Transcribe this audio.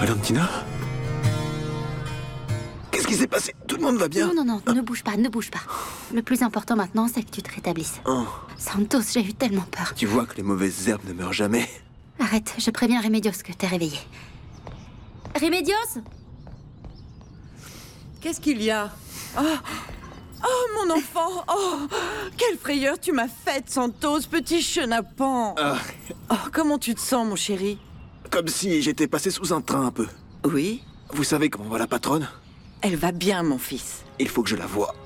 Valentina? Qu'est-ce qui s'est passé? Tout le monde va bien? Non, ne bouge pas, ne bouge pas. Le plus important maintenant, c'est que tu te rétablisses. Oh. Santos, j'ai eu tellement peur. Tu vois que les mauvaises herbes ne meurent jamais. Arrête, je préviens Remedios que t'es réveillé. Remedios? Qu'est-ce qu'il y a? Oh, mon enfant! Oh, quelle frayeur tu m'as faite, Santos, petit chenapan! Oh, comment tu te sens, mon chéri? Comme si j'étais passé sous un train un peu. Oui? Vous savez comment va la patronne? Elle va bien, mon fils. Il faut que je la voie.